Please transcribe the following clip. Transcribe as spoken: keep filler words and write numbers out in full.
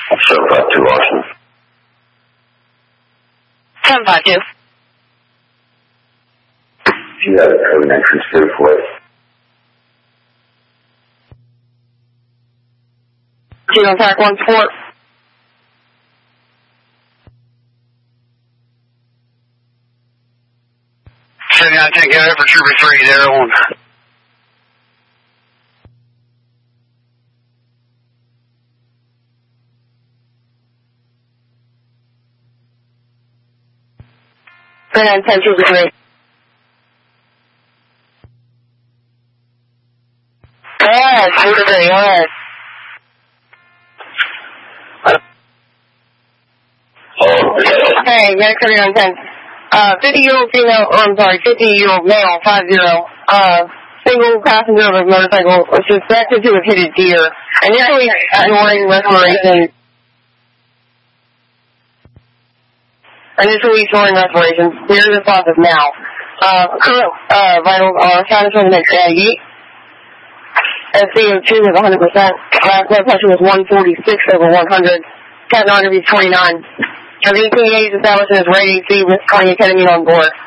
seven five two Washington. seven five two. Do you have a code entrance through for it? Zero Pack one Sport. seventy-nine ten, get over Trooper three, zero one. seventy-nine ten, Trooper three. Yeah, Trooper three, go ahead. Hey, Medic seventy-nine ten. Uh, fifty-year-old female, oh, I'm sorry, fifty-year-old male, five zero, uh, single passenger of a motorcycle was suspected to have hit a deer. Initially ignoring respiration. Initially ignoring respiration. Deer responsive now. Uh, current, uh, vitals are sinus rhythm at eighty-eight. And C O two is one hundred percent. Last blood pressure was one forty-six over one hundred. Capnography is twenty-nine. Has eighteen eighties established and is ready to see with twenty ketamine on board.